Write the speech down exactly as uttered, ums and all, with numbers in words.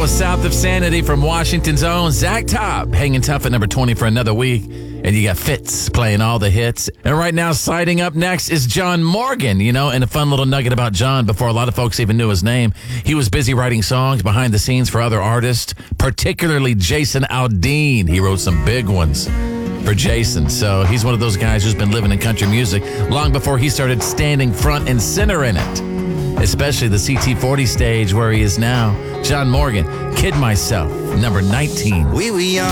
was South of Sanity from Washington's own Zach Top, hanging tough at number twenty for another week. And you got Fitz playing all the hits. And right now, siding up next is John Morgan, you know, and a fun little nugget about John before a lot of folks even knew his name. He was busy writing songs behind the scenes for other artists, particularly Jason Aldean. He wrote some big ones for Jason. So he's one of those guys who's been living in country music long before he started standing front and center in it, especially the C T forty stage where he is now. John Morgan, Kid Myself, number nineteen. We were young.